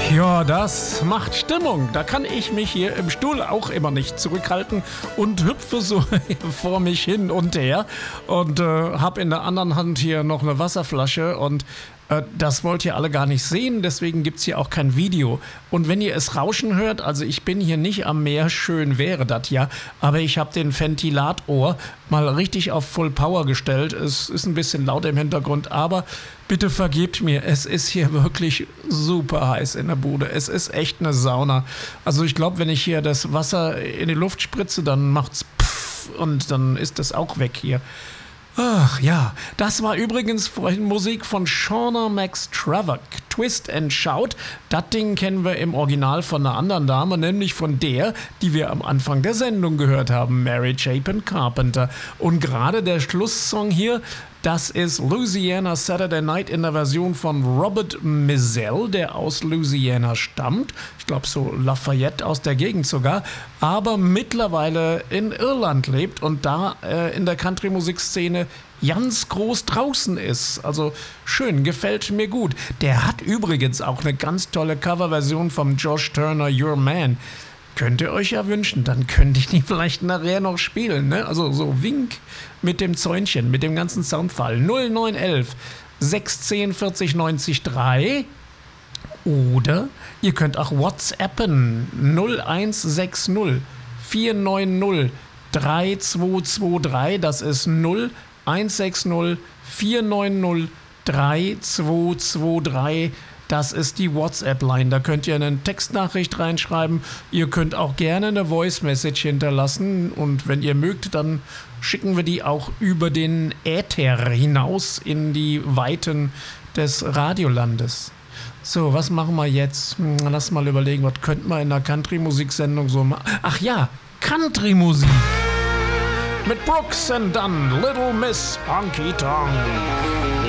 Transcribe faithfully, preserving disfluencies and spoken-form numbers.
Ja, das macht Stimmung. Da kann ich mich hier im Stuhl auch immer nicht zurückhalten und hüpfe so vor mich hin und her und äh, habe in der anderen Hand hier noch eine Wasserflasche und äh, das wollt ihr alle gar nicht sehen, deswegen gibt's hier auch kein Video. Und wenn ihr es rauschen hört, also ich bin hier nicht am Meer, schön wäre das ja, aber ich habe den Ventilator mal richtig auf Full Power gestellt. Es ist ein bisschen laut im Hintergrund, aber bitte vergebt mir, es ist hier wirklich super heiß in der Bude. Es ist echt eine Sauna. Also ich glaube, wenn ich hier das Wasser in die Luft spritze, dann macht's pff und dann ist das auch weg hier. Ach ja, das war übrigens vorhin Musik von Shauna Max Trevor. Twist and Shout, das Ding kennen wir im Original von einer anderen Dame, nämlich von der, die wir am Anfang der Sendung gehört haben, Mary Chapin Carpenter. Und gerade der Schlusssong hier, das ist Louisiana Saturday Night in der Version von Robert Mizell, der aus Louisiana stammt. Ich glaube so Lafayette aus der Gegend sogar, aber mittlerweile in Irland lebt und da äh, in der Country-Musikszene ganz groß draußen ist. Also schön, gefällt mir gut. Der hat übrigens auch eine ganz tolle Coverversion vom Josh Turner Your Man. Könnt ihr euch ja wünschen, dann könnte ich die vielleicht nachher noch spielen, ne? Also so Wink mit dem Zäunchen, mit dem ganzen Soundfall. null neun eins eins sechs eins null vierzig neunzig drei oder ihr könnt auch WhatsAppen null eins sechs null vier neun null drei zwei zwei drei, das ist null eins sechs null vier neun null drei zwei zwei drei. Das ist die WhatsApp-Line. Da könnt ihr eine Textnachricht reinschreiben. Ihr könnt auch gerne eine Voice-Message hinterlassen. Und wenn ihr mögt, dann schicken wir die auch über den Äther hinaus in die Weiten des Radiolandes. So, was machen wir jetzt? Lass mal überlegen, was könnten wir in der Country-Musiksendung so machen? Ach ja, Country-Musik. Mit Brooks and Dunn, Little Miss Honky Tonk.